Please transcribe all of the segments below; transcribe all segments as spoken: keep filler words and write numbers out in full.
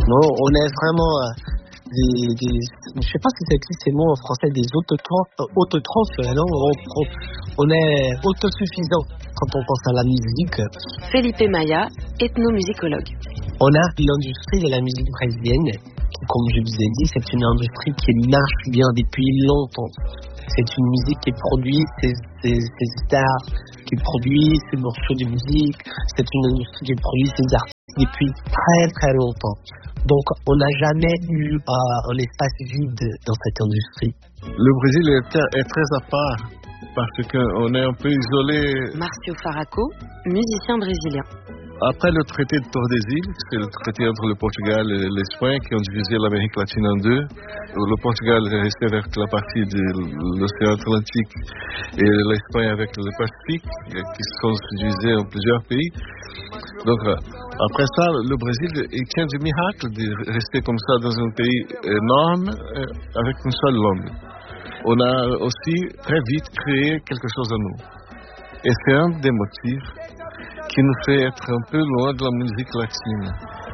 Non, on est vraiment euh, des, des, je sais pas si ça existe ces mots en français, des autotrans, autotrans, non, on, on, on est autosuffisant quand on pense à la musique. Felipe Maia, ethnomusicologue. On a l'industrie de la musique brésilienne, qui, comme je vous ai dit, c'est une industrie qui marche bien depuis longtemps. C'est une musique qui produit ses, ses, ses stars, qui produit ses morceaux de musique. C'est une industrie qui produit ses artistes depuis très très longtemps. Donc on n'a jamais eu euh, un espace vide dans cette industrie. Le Brésil est, est très à part parce qu'on est un peu isolé. Marcio Faraco, musicien brésilien. Après le traité de Tordesillas, c'est le traité entre le Portugal et l'Espagne qui ont divisé l'Amérique latine en deux. Le Portugal est resté avec la partie de l'océan Atlantique et l'Espagne avec le Pacifique, qui sont divisés en plusieurs pays. Donc après ça, le Brésil il tient du miracle de rester comme ça dans un pays énorme avec une seule langue. On a aussi très vite créé quelque chose en nous. Et c'est un des motifs qui nous fait être un peu loin de la musique latine.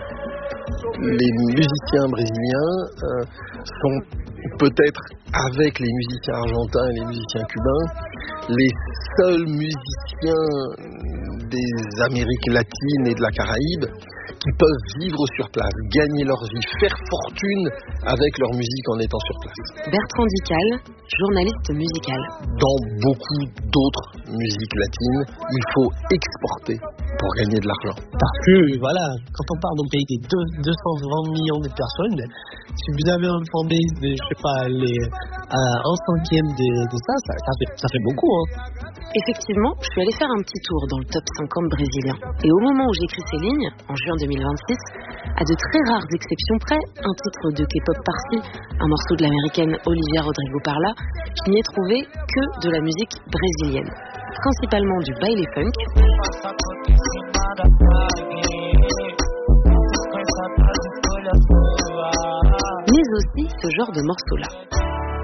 Les musiciens brésiliens euh, sont peut-être, avec les musiciens argentins et les musiciens cubains, les seuls musiciens des Amériques latines et de la Caraïbe qui peuvent vivre sur place, gagner leur vie, faire fortune avec leur musique en étant sur place. Bertrand Dical, journaliste musical. Dans beaucoup d'autres musiques latines, il faut exporter pour gagner de l'argent. Parce que, voilà, quand on parle d'un pays de deux cent vingt millions de personnes, si vous avez un fanbase de, je sais pas, les, euh, un cinquième de, de ça, ça, ça, fait, ça fait beaucoup. Hein. Effectivement, je suis allée faire un petit tour dans le top cinquante brésilien. Et au moment où j'écris ces lignes, en juin deux mille vingt-six, à de très rares exceptions près, un titre de K-pop par-ci, un morceau de l'américaine Olivia Rodrigo par-là, je n'y ai trouvé que de la musique brésilienne. Principalement du baile funk, mais aussi ce genre de morceaux-là.